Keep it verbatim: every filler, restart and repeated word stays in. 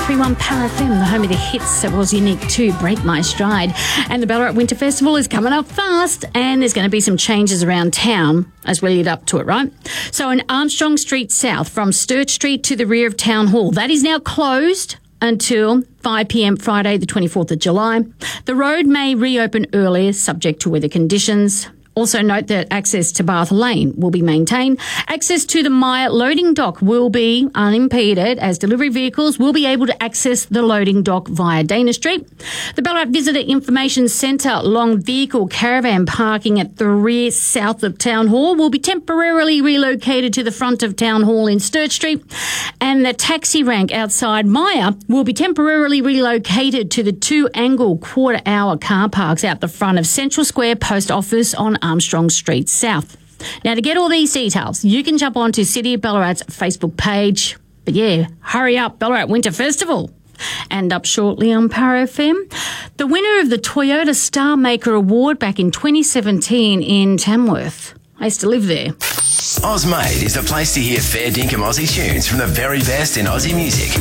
three one Power F M, the home of the hits that was unique to Break My Stride. And the Ballarat Winter Festival is coming up fast, and there's going to be some changes around town as we lead up to it, right? So in Armstrong Street South, from Sturt Street to the rear of Town Hall, that is now closed until five p.m. Friday, the twenty-fourth of July. The road may reopen earlier, subject to weather conditions. Also note that access to Bath Lane will be maintained. Access to the Myer loading dock will be unimpeded, as delivery vehicles will be able to access the loading dock via Dana Street. The Ballarat Visitor Information Centre long vehicle caravan parking at the rear south of Town Hall will be temporarily relocated to the front of Town Hall in Sturt Street. And the taxi rank outside Myer will be temporarily relocated to the two angle quarter hour car parks out the front of Central Square Post Office on Armstrong Street South. Now, to get all these details, you can jump onto City of Ballarat's Facebook page. But yeah, hurry up, Ballarat Winter Festival. And up shortly on Power F M, the winner of the Toyota Star Maker Award back in twenty seventeen in Tamworth. I used to live there. Ozmade is the place to hear fair dinkum Aussie tunes from the very best in Aussie music.